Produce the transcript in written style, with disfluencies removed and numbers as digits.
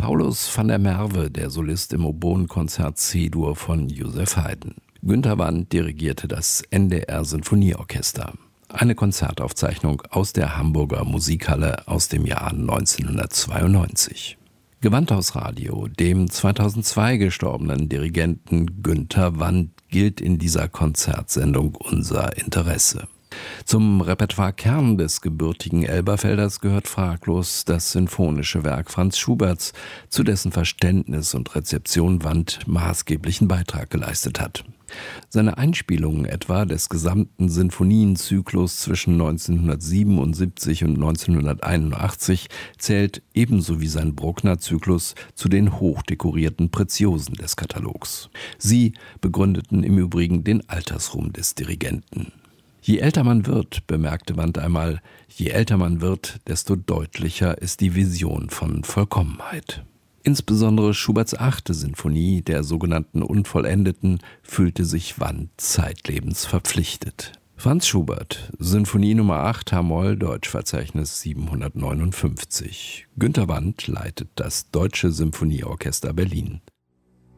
Paulus van der Merwe, der Solist im Oboenkonzert C-Dur von Joseph Haydn. Günter Wandt dirigierte das NDR Sinfonieorchester. Eine Konzertaufzeichnung aus der Hamburger Musikhalle aus dem Jahr 1992. Gewandhausradio, dem 2002 gestorbenen Dirigenten Günter Wandt, gilt in dieser Konzertsendung unser Interesse. Zum Repertoirekern des gebürtigen Elberfelders gehört fraglos das sinfonische Werk Franz Schuberts, zu dessen Verständnis und Rezeption Wandt maßgeblichen Beitrag geleistet hat. Seine Einspielungen etwa des gesamten Sinfonienzyklus zwischen 1977 und 1981 zählt ebenso wie sein Bruckner-Zyklus zu den hochdekorierten Preziosen des Katalogs. Sie begründeten im Übrigen den Altersruhm des Dirigenten. Je älter man wird, bemerkte Wandt einmal, je älter man wird, desto deutlicher ist die Vision von Vollkommenheit. Insbesondere Schuberts 8. Sinfonie, der sogenannten Unvollendeten, fühlte sich Wandt zeitlebens verpflichtet. Franz Schubert, Sinfonie Nummer 8, H-Moll, Deutschverzeichnis 759. Günter Wandt leitet das Deutsche Symphonieorchester Berlin.